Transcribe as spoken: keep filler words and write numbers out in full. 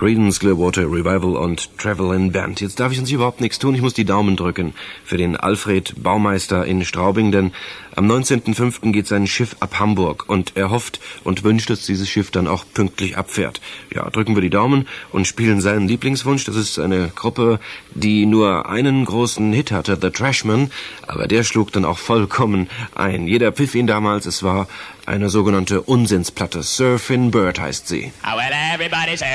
Creedence Clearwater Revival und Travelin' Band. Jetzt darf ich uns überhaupt nichts tun, ich muss die Daumen drücken für den Alfred Baumeister in Straubing, denn am neunzehnten fünften geht sein Schiff ab Hamburg und er hofft und wünscht, dass dieses Schiff dann auch pünktlich abfährt. Ja, drücken wir die Daumen und spielen seinen Lieblingswunsch. Das ist eine Gruppe, die nur einen großen Hit hatte, The Trashmen, aber der schlug dann auch vollkommen ein. Jeder pfiff ihn damals, es war eine sogenannte Unsinnsplatte. Surfin' Bird heißt sie. Oh, well, everybody's